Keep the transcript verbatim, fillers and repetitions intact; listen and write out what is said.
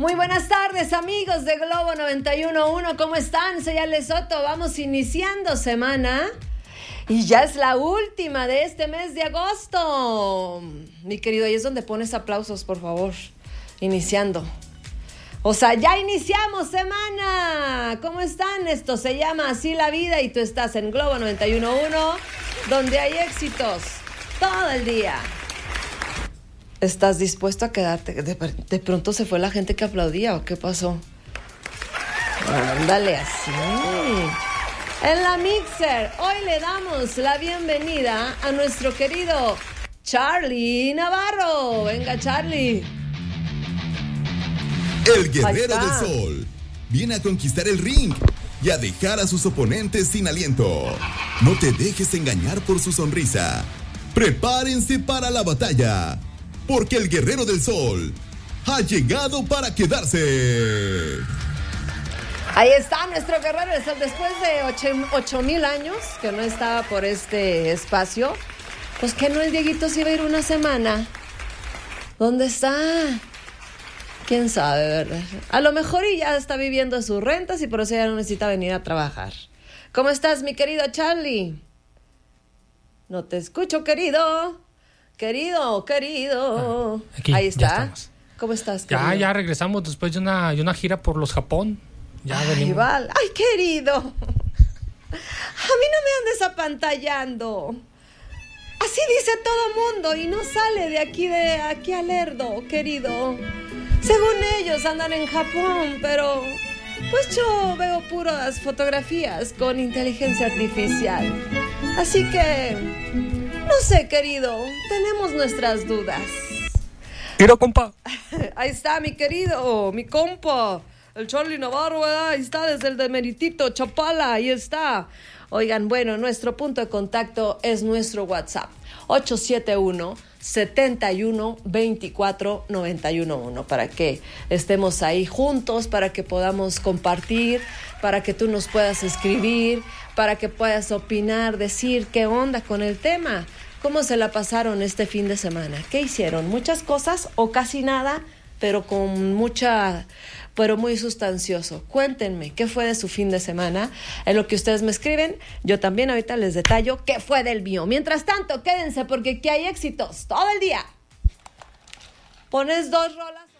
Muy buenas tardes, amigos de Globo noventa y uno punto uno. ¿Cómo están? Soy Ale Soto. Vamos iniciando semana y ya es la última de este mes de agosto. Mi querido, ahí es donde pones aplausos, por favor. Iniciando. O sea, ya iniciamos semana. ¿Cómo están? Esto se llama Así la Vida y tú estás en Globo noventa y uno punto uno, donde hay éxitos todo el día. ¿Estás dispuesto a quedarte? De, de pronto se fue la gente que aplaudía, ¿o qué pasó? Ándale, así. En la Mixer, hoy le damos la bienvenida a nuestro querido Charlie Navarro. Venga, Charlie. El Guerrero del Sol viene a conquistar el ring y a dejar a sus oponentes sin aliento. No te dejes engañar por su sonrisa. Prepárense para la batalla, porque el Guerrero del Sol ha llegado para quedarse. Ahí está nuestro Guerrero del Sol. Después de ocho mil años que no estaba por este espacio, pues que no, el Dieguito se iba a ir una semana. ¿Dónde está? ¿Quién sabe, verdad? A lo mejor y ya está viviendo sus rentas y por eso ya no necesita venir a trabajar. ¿Cómo estás, mi querido Charlie? No te escucho, querido. Querido, querido. Ah, aquí, ahí está. Ya estamos. ¿Cómo estás, querido? Ya, ya regresamos después de una, de una gira por los Japón. Ya Ay, venimos. Val. Ay, querido. A mí no me andes apantallando. Así dice todo mundo y no sale de aquí, de aquí al Lerdo, querido. Según ellos andan en Japón, pero pues yo veo puras fotografías con inteligencia artificial. Así que, no sé, querido, tenemos nuestras dudas. Mira, compa. Ahí está, mi querido, mi compa, el Charlie Navarro, ¿verdad? Ahí está desde el demeritito, Chapala, ahí está. Oigan, bueno, nuestro punto de contacto es nuestro WhatsApp, ocho siete uno, siete uno, dos cuatro, nueve uno uno, para que estemos ahí juntos, para que podamos compartir, para que tú nos puedas escribir, para que puedas opinar, decir qué onda con el tema, cómo se la pasaron este fin de semana, qué hicieron, muchas cosas o casi nada, pero con mucha... pero muy sustancioso. Cuéntenme qué fue de su fin de semana. En lo que ustedes me escriben, yo también ahorita les detallo qué fue del mío. Mientras tanto, quédense porque aquí hay éxitos todo el día. Pones dos rolas.